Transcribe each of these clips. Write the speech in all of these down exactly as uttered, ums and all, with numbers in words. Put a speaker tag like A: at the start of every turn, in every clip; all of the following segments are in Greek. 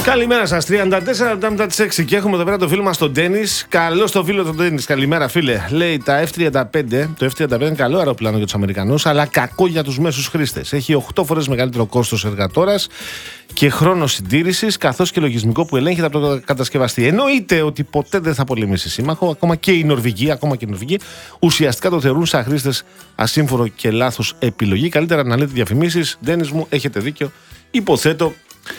A: Καλημέρα σας, τριάντα τέσσερα λεπτά μετά τις έξι και έχουμε εδώ πέρα το φίλο μας τον Ντένις. Καλό το φίλο τον Ντένις, καλημέρα φίλε. Λέει τα εφ τριάντα πέντε, το εφ τριάντα πέντε είναι καλό αεροπλάνο για τους Αμερικανούς, αλλά κακό για τους μέσους χρήστες. Έχει οκτώ φορές μεγαλύτερο κόστος εργατόρας και χρόνο συντήρησης, καθώς και λογισμικό που ελέγχεται από το κατασκευαστή. Εννοείται ότι ποτέ δεν θα πολεμήσει σύμμαχο, ακόμα και οι Νορβηγοί, ακόμα και οι Νορβηγοί, ουσιαστικά το θεωρούν σαν χρήστες ασύμφορο και λάθος επιλογή. Καλύτερα να λέτε διαφημίσεις. Ντένις μου, έχετε δίκιο. Υποθέτω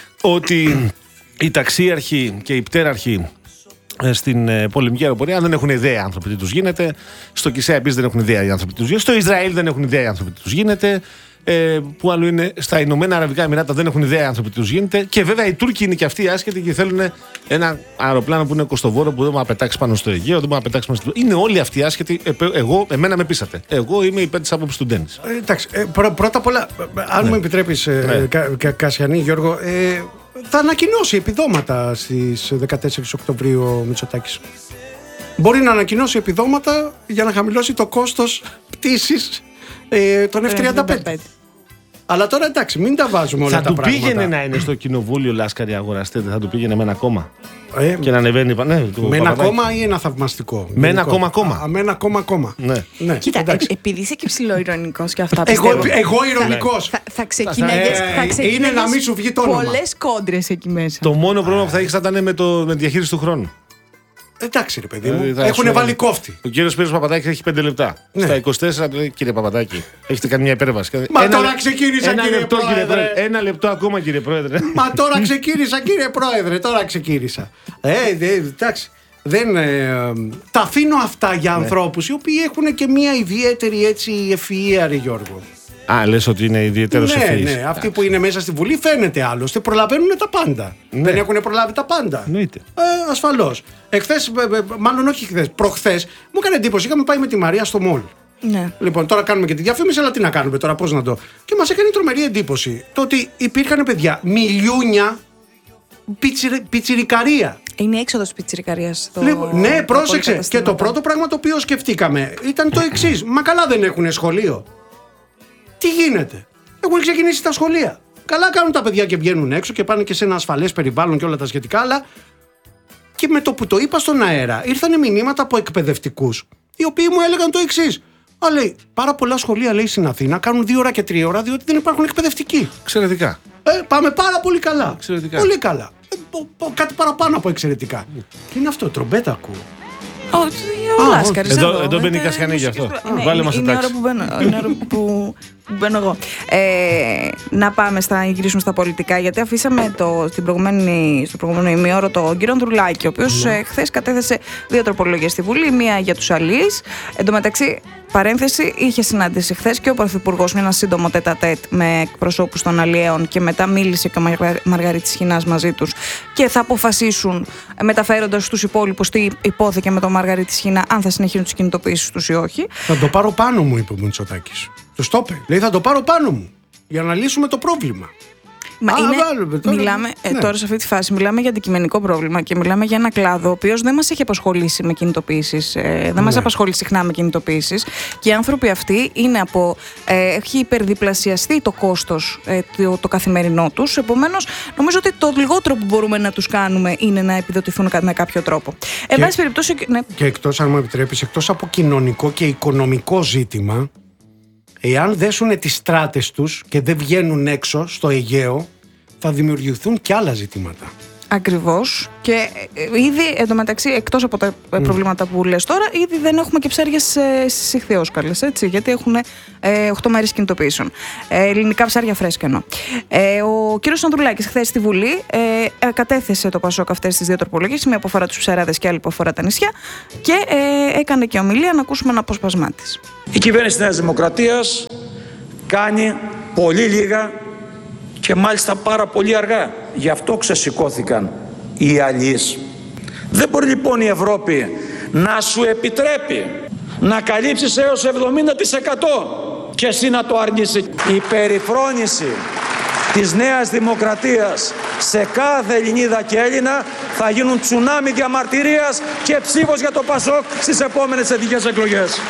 A: ότι οι ταξίαρχοι και οι πτέραρχοι στην ε, πολεμική αεροπορία δεν έχουν ιδέα άνθρωποι τι τους γίνεται. Στο Κισέα επίσης δεν έχουν ιδέα οι άνθρωποι τι τους γίνεται. Στο Ισραήλ δεν έχουν ιδέα οι άνθρωποι τι τους γίνεται. Ε, που άλλο είναι, στα Ηνωμένα Αραβικά Εμιράτα δεν έχουν ιδέα οι άνθρωποι τι τους γίνεται. Και βέβαια οι Τούρκοι είναι και αυτοί άσχετοι και θέλουν ένα αεροπλάνο που είναι κοστοβόρο, που δεν μπορεί να πετάξει πάνω στο Αιγαίο, δεν μπορεί να πετάξει πάνω στο. Είναι όλοι αυτοί άσχετοι. Ε, εγώ, εμένα με πείσατε. Εγώ είμαι υπέρ της άποψης του Ντένις.
B: Ε, εντάξει, ε, πρω, πρώτα απ' όλα, αν ναι. μου επιτρέπεις, ε, ναι. κα, κα, Κασιανή Γιώργο, ε, θα ανακοινώσει επιδόματα στις δεκατέσσερις Οκτωβρίου ο Μητσοτάκης. Μπορεί να ανακοινώσει επιδόματα για να χαμηλώσει το κόστος πτήσης ε, των εφ τριάντα πέντε. Αλλά τώρα εντάξει, μην τα βάζουμε όλα
A: θα
B: τα πράγματα.
A: Θα του πήγαινε να είναι στο κοινοβούλιο Λάσκαρη αγοραστέτε, θα του πήγαινε με ένα κόμμα. Ε, και να ανεβαίνει. Ναι,
B: με ένα κόμμα ή ένα θαυμαστικό.
A: Με ένα κόμμα κόμμα.
B: Με ένα κόμμα κόμμα.
A: Ναι.
B: Ναι.
C: Κοίτα, ε, επειδή είσαι και ψιλοειρωνικός και αυτά
B: εγώ,
C: πιστεύω.
B: Εγώ ειρωνικός.
C: Θα, θα ξεκίναγες.
B: Ε, είναι να μην σου βγει το όνομα.
C: Πολλές κόντρες εκεί μέσα.
A: Το μόνο πρόβλημα που θα έχεις θα ήταν με, το, με τη διαχείριση του χρόνου.
B: Εντάξει, ρε παιδί μου. Ε, Έχουν βάλει κόφτη.
A: Ο κύριος Σπύρος Παπαδάκης έχει πέντε λεπτά. Ναι. Στα είκοσι τέσσερα του λέει: Κύριε Παπαδάκη, έχετε κάνει μια υπέρβαση.
B: Μα
A: ένα,
B: τώρα ξεκίνησα,
A: ένα
B: κύριε
A: λεπτό,
B: Πρόεδρε.
A: Κύριε Πρόεδρε. Ένα λεπτό ακόμα, κύριε Πρόεδρε.
B: Μα τώρα ξεκίνησα, κύριε Πρόεδρε. Τώρα ξεκίνησα. Ε, δε, εντάξει. Δεν, ε, τα αφήνω αυτά για ναι. ανθρώπους οι οποίοι έχουν και μια ιδιαίτερη έτσι ευφυΐα, ρε Γιώργο.
A: Α, λες ότι είναι ιδιαίτερος
B: ναι,
A: ευφυής.
B: Ναι, αυτοί που είναι μέσα στη Βουλή φαίνεται άλλωστε. Προλαβαίνουν τα πάντα. Ναι. Δεν έχουν προλάβει τα πάντα.
A: Εννοείται.
B: Ε, ασφαλώς. Εχθές, μάλλον όχι χθες, προχθές, μου έκανε εντύπωση. Είχαμε πάει με τη Μαρία στο μολ.
C: Ναι.
B: Λοιπόν, τώρα κάνουμε και τη διαφήμιση, αλλά τι να κάνουμε τώρα, πώς να το. Και μας έκανε τρομερή εντύπωση το ότι υπήρχαν παιδιά μιλιούνια πιτσιρι, πιτσιρικαρία.
C: Είναι έξοδος πιτσιρικαρίας. Το...
B: Λοιπόν, ναι, πρόσεξε. Και το πρώτο πράγμα το οποίο σκεφτήκαμε ήταν το εξής. Μα καλά δεν έχουν σχολείο. Τι γίνεται. Έχουν ξεκινήσει τα σχολεία. Καλά κάνουν τα παιδιά και βγαίνουν έξω και πάνε και σε ένα ασφαλές περιβάλλον και όλα τα σχετικά, αλλά και με το που το είπα στον αέρα ήρθαν μηνύματα από εκπαιδευτικούς οι οποίοι μου έλεγαν το εξής. Α, λέει, πάρα πολλά σχολεία, λέει, στην Αθήνα κάνουν δύο ώρα και τρία ώρα διότι δεν υπάρχουν εκπαιδευτικοί.
A: Εξαιρετικά.
B: Ε, πάμε πάρα πολύ καλά.
A: Εξαιρετικά.
B: Πολύ καλά. Ε, πο, πο, κάτι παραπάνω από εξαιρετικά. Mm. Τι είναι αυτό, τρομπέτα ακούω.
C: Ο Λάσκαρης
A: εδώ, εδώ, εδώ μπαίνει η Κασιανή γι' αυτό.
C: Ναι,
A: Βάλε μας
C: είναι,
A: εντάξει.
C: Είναι ώρα που μπαίνω, είναι ώρα που μπαίνω εγώ. Ε, να πάμε στα, γυρίσουμε στα πολιτικά, γιατί αφήσαμε το, στην προηγούμενη, στο προηγούμενο ημίωρο τον κύριο Ανδρουλάκη, ο οποίος mm. χθες κατέθεσε δύο τροπολογίες στη Βουλή, μία για τους αλλοίς. Εν τω μεταξύ, παρένθεση, είχε συνάντηση χθες και ο Πρωθυπουργός με ένα σύντομο τέτα-τέτ με εκπροσώπους των αλλιέων και μετά μίλησε και ο Μαργαρίτης Σχοινάς μαζί τους και θα αποφασίσουν, μεταφέροντας στους υπόλοιπους τι υπόθηκε με τον Μαργαρίτη Σχοινά, αν θα συνεχίσουν τις κινητοποιήσεις τους ή όχι.
B: Θα το πάρω πάνω μου, είπε ο Μητσοτάκης. Του το είπε. Λέει, θα το πάρω πάνω μου για να λύσουμε το πρόβλημα.
C: Μα
B: Α,
C: είναι,
B: βάλουμε, τώρα,
C: μιλάμε,
B: ναι.
C: ε, τώρα σε αυτή τη φάση μιλάμε για αντικειμενικό πρόβλημα και μιλάμε για ένα κλάδο ο οποίος δεν μας έχει απασχολήσει με κινητοποιήσεις, ε, δεν ναι. μας απασχολεί συχνά με κινητοποιήσεις και οι άνθρωποι αυτοί είναι από, ε, έχει υπερδιπλασιαστεί το κόστος ε, το, το καθημερινό τους, επομένως νομίζω ότι το λιγότερο που μπορούμε να τους κάνουμε είναι να επιδοτηθούν με κάποιο τρόπο. Εν πάση περιπτώσει, ναι.
B: Και εκτός, αν μου επιτρέπεις, εκτός από κοινωνικό και οικονομικό ζήτημα, εάν δέσουν τις στράτες τους και δεν βγαίνουν έξω στο Αιγαίο, θα δημιουργηθούν και άλλα ζητήματα.
C: Ακριβώς. Και ήδη εντωμεταξύ, εκτός από τα mm. προβλήματα που λες τώρα, ήδη δεν έχουμε και ψάρια στις ηχθειόσκαλες, έτσι, γιατί έχουν ε, οκτώ μέρες κινητοποιήσεων. Ε, ελληνικά ψάρια φρέσκα εννοώ. Ε, ο κύριος Ανδρουλάκης χθες στη Βουλή ε, κατέθεσε το Πασόκ αυτές τις δύο τροπολογίες, μία που αφορά τους ψαράδες και άλλη που αφορά τα νησιά, και ε, έκανε και ομιλία, να ακούσουμε ένα απόσπασμά της.
D: Η κυβέρνηση της Νέας Δημοκρατίας κάνει πολύ λίγα και μάλιστα πάρα πολύ αργά. Γι' αυτό ξεσηκώθηκαν οι αλλοίς. Δεν μπορεί λοιπόν η Ευρώπη να σου επιτρέπει να καλύψεις έως εβδομήντα τοις εκατό και εσύ να το αρνείσαι. Η περιφρόνηση της Νέας Δημοκρατίας σε κάθε Ελληνίδα και Έλληνα θα γίνουν τσουνάμι διαμαρτυρίας και ψήφος για το Πασόκ στις επόμενες εθνικές εκλογές.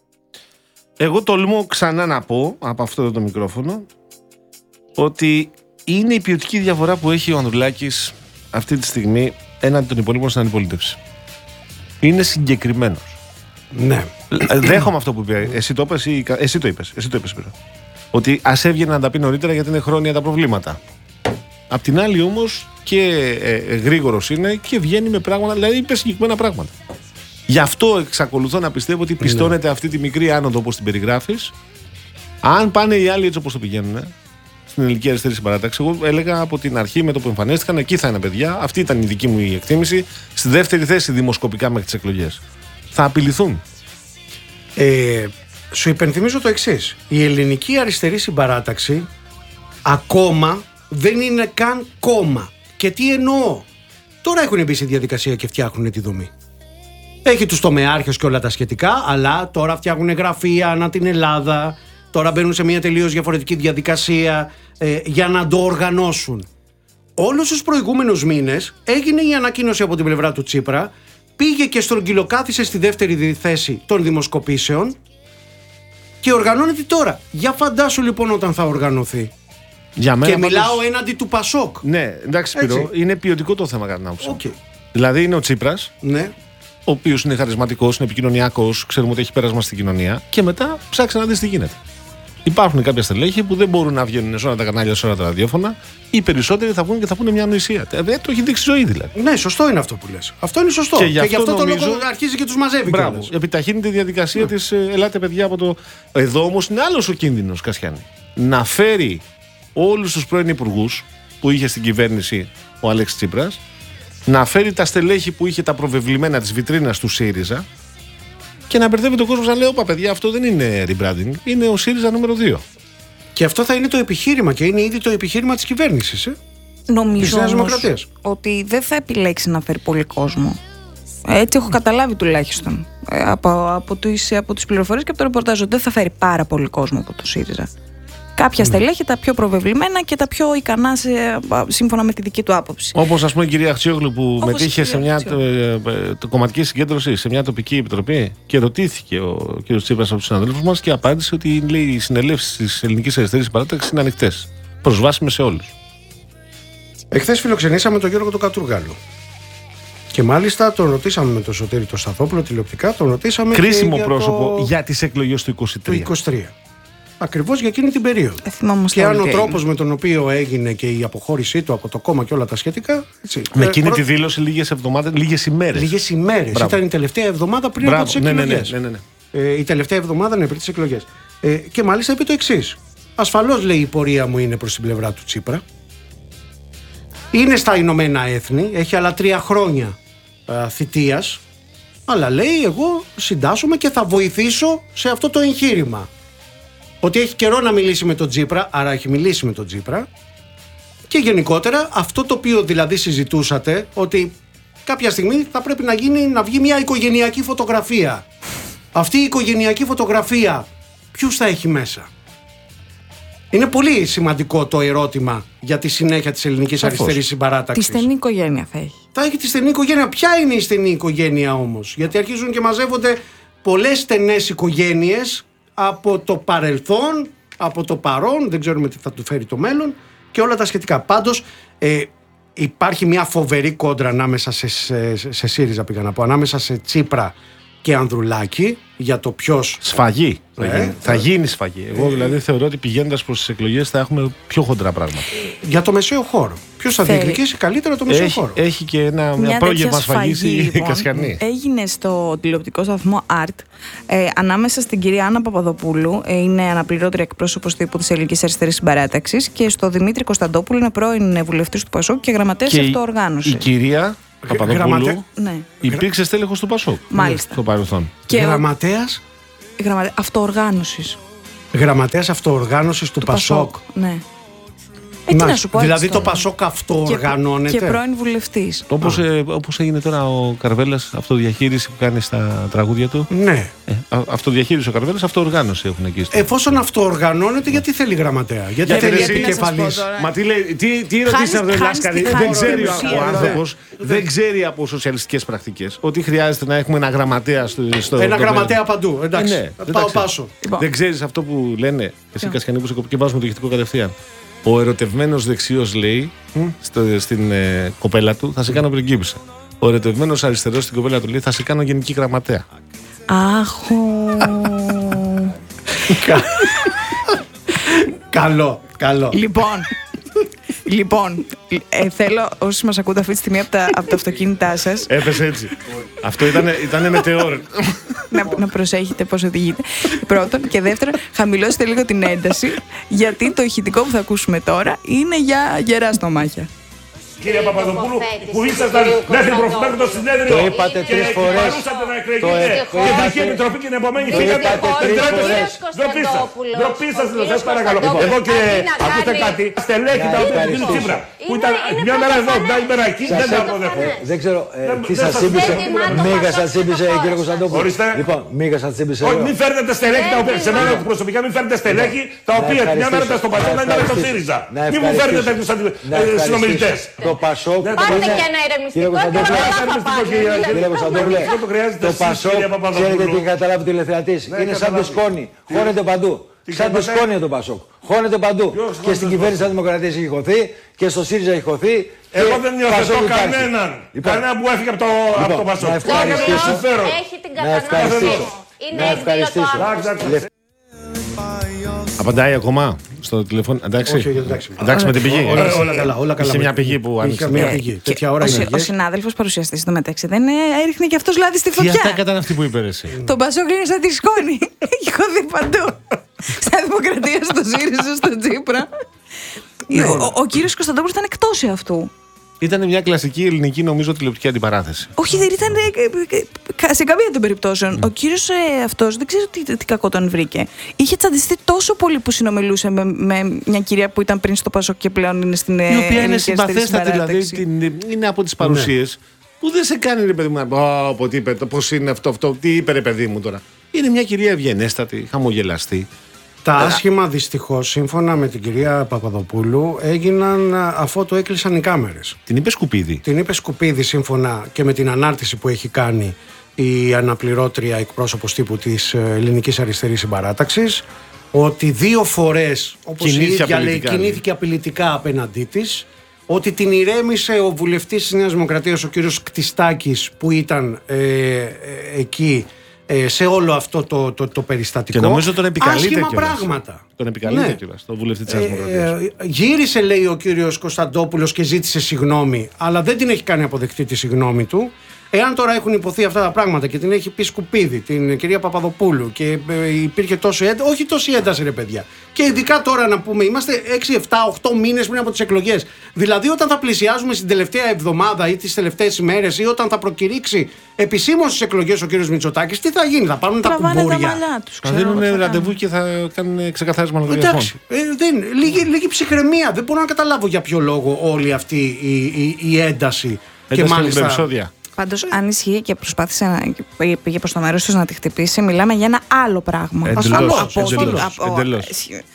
A: Εγώ τολμώ ξανά να πω από αυτό εδώ το μικρόφωνο ότι είναι η ποιοτική διαφορά που έχει ο Ανδρουλάκης αυτή τη στιγμή έναντι των υπολείπων στην αντιπολίτευση. Είναι συγκεκριμένος.
B: Ναι.
A: Δέχομαι αυτό που είπε. Εσύ το είπες ή εσύ το είπες. Εσύ το είπες πέρα. Ότι ας έβγαινε να τα πει νωρίτερα γιατί είναι χρόνια τα προβλήματα. Απ' την άλλη όμως και ε, ε, γρήγορος είναι και βγαίνει με πράγματα, δηλαδή είπε συγκεκριμένα πράγματα. Γι' αυτό εξακολουθώ να πιστεύω ότι πιστώνεται αυτή τη μικρή άνοδο όπως την περιγράφεις. Αν πάνε οι άλλοι έτσι όπως το πηγαίνουν, στην ελληνική αριστερή συμπαράταξη, εγώ έλεγα από την αρχή με το που εμφανίστηκαν, εκεί θα είναι παιδιά. Αυτή ήταν η δική μου η εκτίμηση. Στη δεύτερη θέση δημοσκοπικά μέχρι τις εκλογές. Θα απειληθούν.
B: Ε, σου υπενθυμίζω το εξής. Η ελληνική αριστερή συμπαράταξη ακόμα δεν είναι καν κόμμα. Και τι εννοώ. Τώρα έχουν μπει στη διαδικασία και φτιάχνουν τη δομή. Έχει τους τομεάρχες και όλα τα σχετικά, αλλά τώρα φτιάχνουν γραφεία ανά την Ελλάδα. Τώρα μπαίνουν σε μια τελείως διαφορετική διαδικασία ε, για να το οργανώσουν. Όλους τους προηγούμενους μήνες έγινε η ανακοίνωση από την πλευρά του Τσίπρα, πήγε και στρογγυλοκάθισε στη δεύτερη θέση των δημοσκοπήσεων και οργανώνεται τώρα. Για φαντάσου λοιπόν όταν θα οργανωθεί.
A: Για μένα
B: και
A: πάντως...
B: μιλάω έναντι του Πασόκ.
A: Ναι, εντάξει, Σπύρο, είναι ποιοτικό το θέμα κατά την άποψη.
B: Okay.
A: Δηλαδή είναι ο Τσίπρας,
B: ναι.
A: ο οποίος είναι χαρισματικός, είναι επικοινωνιακός, ξέρουμε ότι έχει πέρασμα στην κοινωνία και μετά ψάξει να δεις τι γίνεται. Υπάρχουν κάποια στελέχη που δεν μπορούν να βγαίνουν σε όλα τα κανάλια, σε όλα τα ραδιόφωνα. Οι περισσότεροι θα βγουν και θα πούνε μια ανοησία. Δεν το έχει δείξει η ζωή δηλαδή.
B: Ναι, σωστό είναι αυτό που λες. Αυτό είναι σωστό.
A: Και γι' αυτό,
B: και γι αυτό
A: νομίζω...
B: το λόγο αρχίζει και τους μαζεύει.
A: Μπράβο. Επιταχύνει τη διαδικασία ναι. της ελάτε παιδιά από το. Εδώ όμως είναι άλλος ο κίνδυνος, Κασιάνη. Να φέρει όλους τους πρώην υπουργούς που είχε στην κυβέρνηση ο Αλέξης Τσίπρας, να φέρει τα στελέχη που είχε τα προβεβλημένα της βιτρίνας του ΣΥΡΙΖΑ και να μπερδεύει τον κόσμο να λέει: όπα, παιδιά, αυτό δεν είναι rebranding, είναι ο ΣΥΡΙΖΑ νούμερο δύο.
B: Και αυτό θα είναι το επιχείρημα και είναι ήδη το επιχείρημα της κυβέρνησης. Ε?
C: Νομίζω όμως ότι δεν θα επιλέξει να φέρει πολύ κόσμο. Έτσι έχω καταλάβει τουλάχιστον από, από, τις, από τις πληροφορίες και από το ρεπορτάζ ότι δεν θα φέρει πάρα πολύ κόσμο από το ΣΥΡΙΖΑ. Κάποια mm. στελέχη τα πιο προβεβλημένα και τα πιο ικανά σε, σύμφωνα με τη δική του άποψη.
A: Όπως ας πούμε η κυρία Αξιόγλου που όπως μετήχε σε μια το, το κομματική συγκέντρωση, σε μια τοπική επιτροπή και ρωτήθηκε ο κ. Τσίπρας από τους συναδέλφους μας και απάντησε ότι λέει, οι συνελεύσεις της ελληνικής αριστερής συμπαράταξης είναι ανοιχτές. Προσβάσιμες σε όλους.
B: Εχθές φιλοξενήσαμε τον Γιώργο τον Κατρούγκαλο. Και μάλιστα τον ρωτήσαμε με τον Σωτήρη τον Σταθόπουλο τηλεοπτικά. Τον ρωτήσαμε
A: κρίσιμο
B: για
A: πρόσωπο
B: το...
A: για τις εκλογές του είκοσι τρία.
B: Του είκοσι τρία. Ακριβώς για εκείνη την περίοδο. Και αν ο τρόπος με τον οποίο έγινε και η αποχώρησή του από το κόμμα και όλα τα σχετικά. Έτσι,
A: με
B: ε,
A: εκείνη
B: πρω...
A: τη δήλωση λίγες εβδομάδες, λίγες ημέρες.
B: Λίγες ημέρες. Ήταν η τελευταία εβδομάδα πριν
A: Μπράβο.
B: από τις
A: ναι,
B: εκλογές.
A: Ναι, ναι, ναι, ναι.
B: Ε, η τελευταία εβδομάδα είναι πριν τις εκλογές. Ε, και μάλιστα είπε το εξής. Ασφαλώς λέει η πορεία μου είναι προς την πλευρά του Τσίπρα. Είναι στα Ηνωμένα Έθνη. Έχει άλλα τρία χρόνια α, θητείας. Αλλά λέει εγώ συντάσσομαι και θα βοηθήσω σε αυτό το εγχείρημα. Ότι έχει καιρό να μιλήσει με τον Τσίπρα, άρα έχει μιλήσει με τον Τσίπρα. Και γενικότερα αυτό το οποίο δηλαδή συζητούσατε, ότι κάποια στιγμή θα πρέπει να, γίνει, να βγει μια οικογενειακή φωτογραφία. Αυτή η οικογενειακή φωτογραφία ποιους θα έχει μέσα? Είναι πολύ σημαντικό το ερώτημα για τη συνέχεια της ελληνικής αριστερής συμπαράταξης.
C: Τη στενή οικογένεια θα έχει.
B: Θα έχει τη στενή οικογένεια. Ποια είναι η στενή οικογένεια όμως? Γιατί αρχίζουν και μαζεύονται πολλές στενές οικογένειες από το παρελθόν, από το παρόν, δεν ξέρουμε τι θα του φέρει το μέλλον και όλα τα σχετικά. Πάντως ε, υπάρχει μια φοβερή κόντρα ανάμεσα σε, σε, σε, σε ΣΥΡΙΖΑ, πήγα να πω, ανάμεσα σε Τσίπρα και Ανδρουλάκη για το ποιος...
A: Σφαγή.
B: Ε,
A: θα, γίνει. θα γίνει σφαγή. Εγώ δηλαδή θεωρώ ότι πηγαίνοντας προς τις εκλογές θα έχουμε πιο χοντρά πράγματα.
B: Για το μεσαίο χώρο. Ποιος θα διεκδικήσει καλύτερα το μεσαίο
A: έχει,
B: χώρο?
A: Έχει και ένα, μια, μια πρόγευμα σφαγής η λοιπόν, Κασιανή.
C: Έγινε στο τηλεοπτικό σταθμό Art ε, ανάμεσα στην κυρία Άννα Παπαδοπούλου, ε, είναι αναπληρώτρια εκπρόσωπος τύπου της Ελληνικής Αριστερής Συμπαράταξης, και στο Δημήτρη Κωνσταντόπουλο, είναι πρώην βουλευτής του Πασόκ και γραμματέας της αυτοοργάνωσης.
A: Η κυρία Παπαδοπούλου
B: Γραμματε...
C: ναι.
A: υπήρξε στέλεχος του Πασόκ.
C: Μάλιστα.
A: Στο παρελθόν.
B: Και γραμματέας
C: γραμματε... αυτοοργάνωσης.
B: Γραμματέας αυτοοργάνωσης του, του Πασόκ.
C: Πασόκ. Ναι. Ε, τι να σου πω,
B: δηλαδή το Πασόκ αυτοοργανώνεται.
C: Και, και πρώην βουλευτής.
A: Όπως, ε, όπως έγινε τώρα ο Καρβέλας, αυτοδιαχείριση που κάνει στα τραγούδια του.
B: Ναι.
A: Ε, αυτοδιαχείριση ο Καρβέλας, αυτοοργάνωση έχουν εκεί. Στο...
B: Εφόσον αυτοοργανώνεται, γιατί θέλει γραμματέα? Γιατί
A: για
B: θέλει επικεφαλής?
A: Μα τι λέει, τι, τι ερωτήσει αυτό Λάσκαρη? Δεν ξέρει ο άνθρωπος, δεν ξέρει από σοσιαλιστικές πρακτικές ότι χρειάζεται να έχουμε ένα γραμματέα στο.
B: Ένα γραμματέα παντού. Εντάξει. Πάω πάσο.
A: Δεν ξέρεις αυτό που λένε εσύ, Κασιανή, που σε και βάζουμε το ηχητικό κατευθείαν. Ο ερωτευμένος δεξιός λέει στο, στην ε, κοπέλα του θα σε κάνω πριγκίπισσα. Ο ερωτευμένος αριστερός στην κοπέλα του λέει θα σε κάνω γενική γραμματέα.
C: Άχω.
B: Καλό, καλό.
C: Λοιπόν, λοιπόν ε, θέλω όσοι μας ακούτε αυτή τη στιγμή από τα, από τα αυτοκίνητά σας
A: Έπεσε έτσι. Αυτό ήταν, ήτανε μετεώρ.
C: να, να προσέχετε πώς οδηγείτε. Πρώτον. Και δεύτερον, χαμηλώστε λίγο την ένταση, γιατί το ηχητικό που θα ακούσουμε τώρα είναι για γερά στομάχια.
E: Κύριε Παπαδοπούλου, που ήσασταν μέχρι προφητάρχου το συνέδριο.
F: Το είπατε τρεις φορές.
E: Να εκλεγείτε και Εθνική Επιτροπή και την επομένη φύγατε. Ντροπή σας, σας παρακαλώ. Εγώ και ακούστε κάτι, στελέχη τα οποία του Τσίπρα, που ήταν μια μέρα εδώ, μια μέρα εκεί, δεν τα αποδέχομαι.
F: Δεν ξέρω τι σας σύμπησε. Μίγα σας σύμπησε, κύριε Κωνσταντόπουλο. Λοιπόν, μίγα σας σύμπησε.
E: Όχι, μην φέρνετε στελέχη τα οποία σε μένα προσωπικά, μην φέρνετε στελέχη τα οποία μια μέρα ήταν στο Πασόκ, μια μέρα στο ΣΥΡΙΖΑ. Μην μου φέρνετε τέτοιους συνομιλητές.
F: Το Πασόκ
G: Πάτε και ένα ηρεμιστικό
F: το Πασόκ, ξέρετε τι καταλάβει ο τηλεθεατής. Είναι σαν το σκόνη. Χώνεται παντού. Σαν το σκόνη το Πασόκ. Χώνεται παντού. Και στην κυβέρνηση της Δημοκρατίας έχει χωθεί και στο ΣΥΡΙΖΑ έχει χωθεί.
E: Εγώ δεν υιοθετώ κανέναν. Κανέναν που έφυγε από το Πασόκ.
G: Έχει την κατανόηση. Είναι εκδηλωτό.
A: Απαντάει ακόμα στο τηλέφωνο. Εντάξει.
B: Όχι, εντάξει.
A: Εντάξει με την πηγή.
B: Όλα, όλα καλά. Όλα καλά.
A: Είχε μια πηγή που άνοιξε.
B: Μια πηγή. Τέτοια ώρα είναι.
C: Ο συνάδελφος παρουσιαστής στο μεταξύ δεν έριχνε και αυτός λάδι στη
A: Τι
C: φωτιά.
A: αυτά ήταν αυτή που είπε εσύ.
C: Το Πασόκ είναι σαν τη σκόνη. Έχει χωθεί παντού. Στα Δημοκρατία, στο ΣΥΡΙΖΑ, στο Τσίπρα. Ο, ο κύριος Κωνσταντόπουλος ήταν εκτός αυτού.
A: Ήταν μια κλασική ελληνική, νομίζω, τηλεοπτική αντιπαράθεση.
C: Όχι, δεν ήταν σε καμία των περιπτώσεων. Ο κύριος ε, αυτός δεν ξέρω τι, τι κακό τον βρήκε. Είχε τσαντιστεί τόσο πολύ που συνομιλούσε με, με μια κυρία που ήταν πριν στο Πασόκ και πλέον είναι στην Ελλάδα.
A: Η οποία είναι συμπαθέστατη, δηλαδή την, είναι από τις παρουσίες που δεν σε κάνει ρε παιδί μου. Πω, τι είπε, πώς είναι αυτό, αυτό, τι είπε ρε παιδί μου τώρα. Είναι μια κυρία ευγενέστατη, χαμογελαστή.
B: Τα άσχημα δυστυχώς, σύμφωνα με την κυρία Παπαδοπούλου, έγιναν αφού το έκλεισαν οι κάμερες.
A: Την είπε σκουπίδι.
B: Την είπε σκουπίδι σύμφωνα και με την ανάρτηση που έχει κάνει η αναπληρώτρια εκπρόσωπος τύπου της Ελληνικής Αριστερής Συμπαράταξης, ότι δύο φορές, όπως η ίδια λέει, κινήθηκε απειλητικά απέναντί της, ότι την ηρέμησε ο βουλευτής της Νέας Δημοκρατίας, ο κύριος Κτιστάκης, που ήταν ε, ε, εκεί σε όλο αυτό το, το, το περιστατικό.
A: Και νομίζω τον επικαλείται
B: άσχημα
A: κιόλας.
B: πράγματα.
A: Τον επικαλείται ναι. κιόλας, τον βουλευτή της Δημοκρατίας.
B: Ε, ε, γύρισε, λέει ο κύριος Κωνσταντόπουλος, και ζήτησε συγγνώμη, αλλά δεν την έχει κάνει αποδεκτή τη συγγνώμη του. Εάν τώρα έχουν υποθεί αυτά τα πράγματα και την έχει πει σκουπίδι την κυρία Παπαδοπούλου και ε, υπήρχε τόσο ένταση, όχι τόση ένταση ρε παιδιά. Και ειδικά τώρα να πούμε, είμαστε έξι, επτά, οκτώ μήνες πριν από τις εκλογές. Δηλαδή, όταν θα πλησιάζουμε στην τελευταία εβδομάδα ή τις τελευταίες ημέρες ή όταν θα προκηρύξει επισήμως τις εκλογές ο κύριος Μητσοτάκης, τι θα γίνει, θα πάρουν τα κουμπούρια.
A: Θα δίνουν ραντεβού και θα κάνουν ξεκαθάρισμα λογαριασμών.
B: Εντάξει, ε, δεν, λίγη, λίγη ψυχραιμία. Δεν μπορώ να καταλάβω για ποιο λόγο όλη αυτή η, η, η ένταση.
A: Ένταση
B: και μάλιστα.
A: επεισόδια.
C: Πάντως, αν ισχύει και προσπάθησε να πήγε προς το μέρος του να τη χτυπήσει, μιλάμε για ένα άλλο πράγμα.
A: Εντελώς. Εντελώς.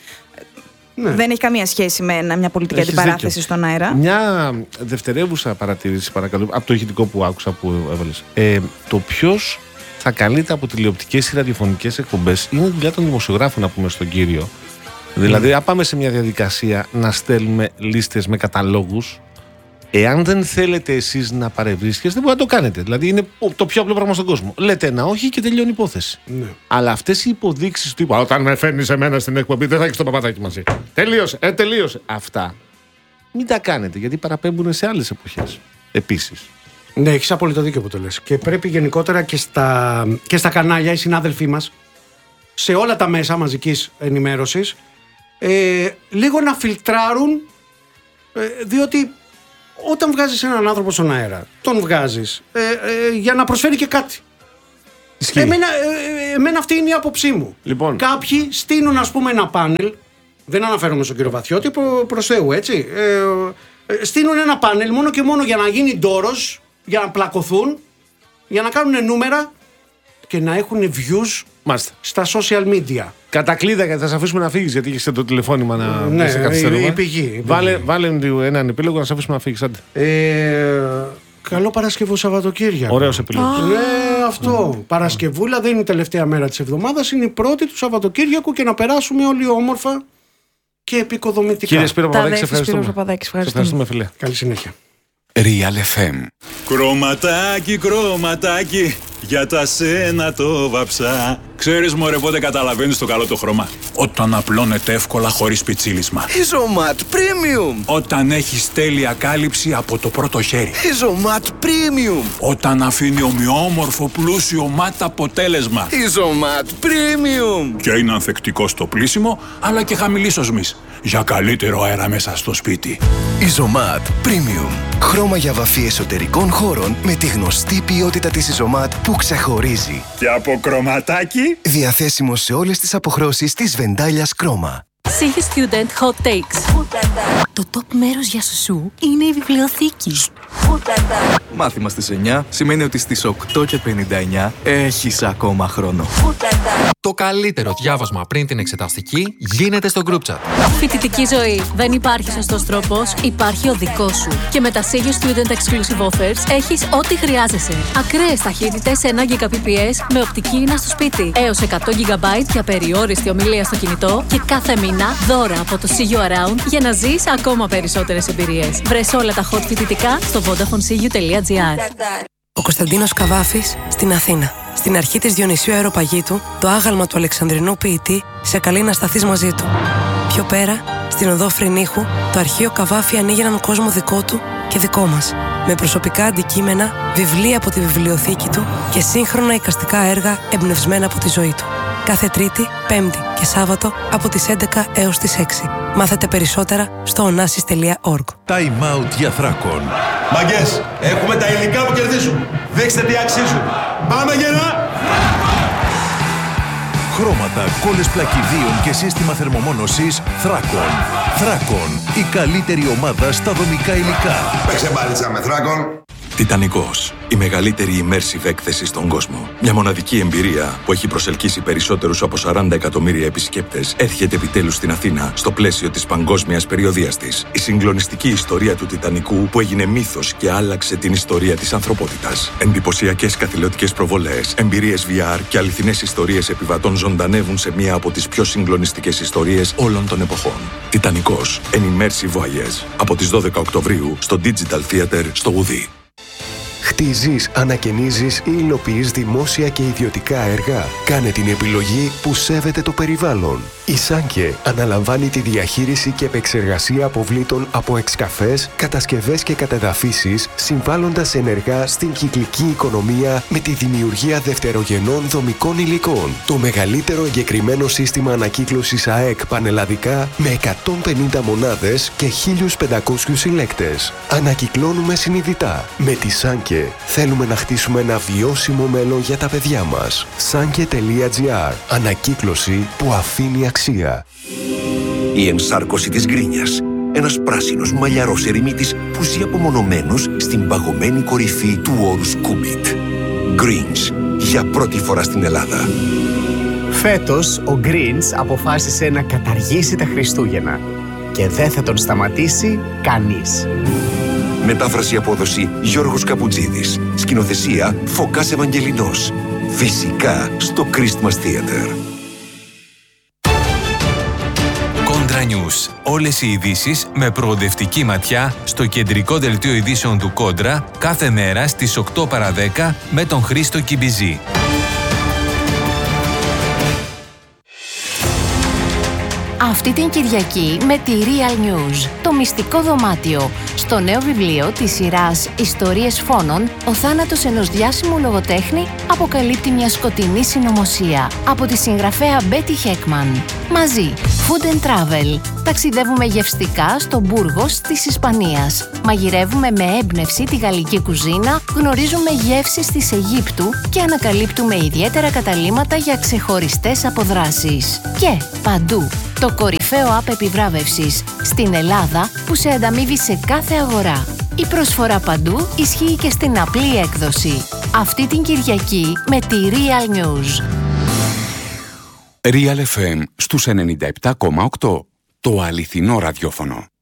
C: Ναι. Δεν έχει καμία σχέση με μια πολιτική Έχεις αντιπαράθεση δίκιο. Στον αέρα.
A: Μια δευτερεύουσα παρατήρηση, παρακαλώ, από το ηχητικό που άκουσα που έβαλες. Ε, το ποιος θα καλείται από τηλεοπτικές ή ραδιοφωνικές εκπομπές είναι δουλειά των δημοσιογράφων, να πούμε στον κύριο. Mm. Δηλαδή, αν πάμε σε μια διαδικασία να στέλνουμε λίστες με καταλόγους, εάν δεν θέλετε εσείς να παρευρίσκεστε, δεν μπορείτε να το κάνετε. Δηλαδή, είναι το πιο απλό πράγμα στον κόσμο. Λέτε ένα όχι και τελειώνει η υπόθεση. Ναι. Αλλά αυτές οι υποδείξεις του είπα, όταν με φέρνεις εμένα στην εκπομπή, δεν θα έχεις το παπατάκι μαζί. Τελείωσε, ε, τελείωσε. Αυτά μην τα κάνετε, γιατί παραπέμπουν σε άλλες εποχές. Επίσης.
B: Ναι, έχεις απόλυτο δίκιο που το λες. Και πρέπει γενικότερα και στα, και στα κανάλια, οι συνάδελφοί μας, σε όλα τα μέσα μαζικής ενημέρωσης, ε, λίγο να φιλτράρουν, ε, διότι. Όταν βγάζεις έναν άνθρωπο στον αέρα, τον βγάζεις ε, ε, για να προσφέρει και κάτι. Εμένα, ε, εμένα αυτή είναι η άποψή μου.
A: Λοιπόν.
B: Κάποιοι στείνουν, ας πούμε, ένα πάνελ. Δεν αναφέρομαι στον κύριο Βαθιώτη, προ, προς Θεού, έτσι. Ε, ε, στείνουν ένα πάνελ μόνο και μόνο για να γίνει ντόρος, για να πλακωθούν, για να κάνουν νούμερα και να έχουν views. Μάλιστα. Στα social media.
A: Κατακλείδα, γιατί θα σε αφήσουμε να φύγεις, γιατί έχεις το τηλεφώνημα να
B: ναι,
A: σε καθυστερούμε.
B: Η πηγή.
A: Βάλε, βάλε έναν επίλογο να σε αφήσουμε να φύγεις.
B: Ε, καλό Παρασκευό Σαββατοκύριακο.
A: Ωραίος επίλογος.
B: Ναι, αυτό. Mm. Παρασκευούλα δεν είναι η τελευταία μέρα της εβδομάδας, είναι η πρώτη του Σαββατοκύριακου και να περάσουμε όλοι όμορφα και επικοδομητικά.
A: Κύριε Σπύρο Παπαδάκη, σε
C: Σπύρο
A: ευχαριστούμε.
C: Παπαδάκη,
A: Σε ευχαριστούμε, φίλε.
B: Καλή συνέχεια.
H: Real εφ εμ. Κρωματάκι, κρωματάκι, για τα σένα το βαψά. Ξέρεις μωρέ πότε καταλαβαίνεις το καλό το χρώμα? Όταν απλώνεται εύκολα χωρίς πιτσίλισμα.
I: Isomat Premium.
H: Όταν έχεις τέλεια κάλυψη από το πρώτο χέρι.
I: Isomat Premium.
H: Όταν αφήνει ομοιόμορφο πλούσιο ματ αποτέλεσμα.
I: Isomat Premium.
H: Και είναι ανθεκτικό στο πλύσιμο, αλλά και χαμηλής οσμής. Για καλύτερο αέρα μέσα στο σπίτι.
I: Isomat Premium. Χρώμα για βαφή εσωτερικών χώρων με τη γνωστή ποιότητα της Isomat που ξεχωρίζει.
H: Και από κρωματάκι.
I: Διαθέσιμο σε όλες τις αποχρώσεις της Βεντάλιας Κρόμα.
J: Siggy Student Hot Takes. Το top μέρος για σουσού είναι η βιβλιοθήκη.
I: Μάθημα στις εννιά σημαίνει ότι στις οκτώ και πενήντα εννιά έχεις ακόμα χρόνο.
K: Το καλύτερο διάβασμα πριν την εξεταστική γίνεται στο group chat.
J: Φοιτητική ζωή. Δεν υπάρχει σωστός τρόπος, υπάρχει ο δικός σου. Και με τα Siggy Student Exclusive Offers έχεις ό,τι χρειάζεσαι. Ακραίες ταχύτητες ένα Gbps με οπτική ίνα στο σπίτι. Έως εκατό τζι μπι για περιόριστη ομιλία στο κινητό και κάθε μήνα δώρα από το See You Around για να ζεις ακόμα περισσότερες εμπειρίες. Βρες όλα τα hot φοιτητικά στο vodafone c u τελεία g r.
L: Ο Κωνσταντίνος Καβάφης στην Αθήνα. Στην αρχή της Διονυσίου Αεροπαγήτου, το άγαλμα του Αλεξανδρινού ποιητή σε καλεί να σταθείς μαζί του. Πιο πέρα, στην οδό Φρυνίχου, το αρχείο Καβάφη ανοίγει έναν κόσμο δικό του και δικό μας. Με προσωπικά αντικείμενα, βιβλία από τη βιβλιοθήκη του και σύγχρονα εικαστικά έργα εμπνευσμένα από τη ζωή του. Κάθε Τρίτη, Πέμπτη και Σάββατο από τις έντεκα έως τις έξι. Μάθετε περισσότερα στο onassis τελεία org.
M: Time out για Θράκον.
N: Μαγκές, έχουμε τα υλικά που κερδίζουν. Δείξτε τι αξίζουν. Πάμε γερά!
M: Χρώματα, κόλλες πλακιδίων και σύστημα θερμομόνωσης Θράκον. Θράκον, η καλύτερη ομάδα στα δομικά υλικά.
N: Παίξε μπάλιτσα με Θράκον.
O: Τιτανικός, η μεγαλύτερη immersive έκθεση στον κόσμο. Μια μοναδική εμπειρία που έχει προσελκύσει περισσότερους από σαράντα εκατομμύρια επισκέπτες έρχεται επιτέλους στην Αθήνα στο πλαίσιο της παγκόσμιας περιοδείας της. Η συγκλονιστική ιστορία του Τιτανικού που έγινε μύθος και άλλαξε την ιστορία της ανθρωπότητας. Εντυπωσιακές καθηλωτικές προβολές, εμπειρίες βι αρ και αληθινές ιστορίες επιβατών ζωντανεύουν σε μία από τις πιο συγκλονιστικές ιστορίες όλων των εποχών. Τιτανικός, an immersive voyage. Από τις δώδεκα Οκτωβρίου στο Digital Theater στο Γουδί.
P: Χτίζεις, ανακαινίζεις ή υλοποιείς δημόσια και ιδιωτικά έργα. Κάνε την επιλογή που σέβεται το περιβάλλον. Η Σάνκε αναλαμβάνει τη διαχείριση και επεξεργασία αποβλήτων από εξκαφές, κατασκευές και κατεδαφίσεις, συμβάλλοντας ενεργά στην κυκλική οικονομία με τη δημιουργία δευτερογενών δομικών υλικών. Το μεγαλύτερο εγκεκριμένο σύστημα ανακύκλωσης ΑΕΚ πανελλαδικά με εκατόν πενήντα μονάδες και χίλιους πεντακόσιους συλλέκτες. Ανακυκλώνουμε συνειδητά. Με τη Σάνκε θέλουμε να χτίσουμε ένα βιώσιμο μέλλον για τα παιδιά μας. Σάνκε τελεία τζι άρ. Ανακύκλωση που αφήνει αξία.
Q: Η ενσάρκωση της γκρίνιας. Ένας πράσινος μαλλιαρός ερημίτης που ζει απομονωμένος στην παγωμένη κορυφή του όρους Κούμπιτ. Greens. Για πρώτη φορά στην Ελλάδα.
R: Φέτος ο Greens αποφάσισε να καταργήσει τα Χριστούγεννα. Και δεν θα τον σταματήσει κανείς.
Q: Μετάφραση απόδοση Γιώργος Καπουτζίδης. Σκηνοθεσία Φωκάς Ευαγγελινός. Φυσικά στο Christmas Theater.
S: Κόντρα News. Όλες οι ειδήσεις με προοδευτική ματιά στο κεντρικό δελτίο ειδήσεων του Κόντρα κάθε μέρα στις οκτώ παρά δέκα με τον Χρήστο Κιμπιζή.
T: Αυτή την Κυριακή με τη Real News, το μυστικό δωμάτιο. Στο νέο βιβλίο της σειράς «Ιστορίες φόνων», ο θάνατος ενός διάσημου λογοτέχνη αποκαλύπτει μια σκοτεινή συνωμοσία. Από τη συγγραφέα Μπέτι Χέκμαν. Μαζί, Food and Travel. Ταξιδεύουμε γευστικά στο Μπούργος της Ισπανίας. Μαγειρεύουμε με έμπνευση τη γαλλική κουζίνα, γνωρίζουμε γεύσεις της Αιγύπτου και ανακαλύπτουμε ιδιαίτερα καταλύματα για ξεχωριστές αποδράσεις. Και παντού, το κορυφαίο app επιβράβευσης στην Ελλάδα που σε ανταμείβει σε κάθε αγορά. Η προσφορά παντού ισχύει και στην απλή έκδοση. Αυτή την Κυριακή με τη Real News.
U: Real εφ εμ στους ενενήντα επτά κόμμα οκτώ. Το αληθινό ραδιόφωνο.